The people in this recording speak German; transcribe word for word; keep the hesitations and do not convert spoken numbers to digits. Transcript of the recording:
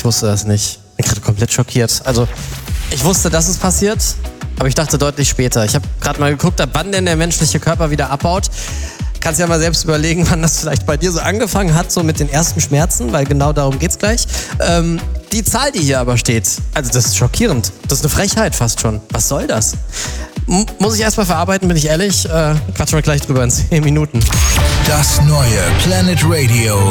wusste das nicht. Ich bin gerade komplett schockiert. Also, ich wusste, dass es passiert, aber ich dachte deutlich später. Ich habe gerade mal geguckt, ab wann denn der menschliche Körper wieder abbaut. Kannst ja mal selbst überlegen, wann das vielleicht bei dir so angefangen hat, so mit den ersten Schmerzen, weil genau darum geht's gleich. Ähm, die Zahl, die hier aber steht, also das ist schockierend. Das ist eine Frechheit fast schon. Was soll das? M- muss ich erstmal verarbeiten, bin ich ehrlich. Äh, quatschen wir gleich drüber in zehn Minuten. Das neue Planet Radio.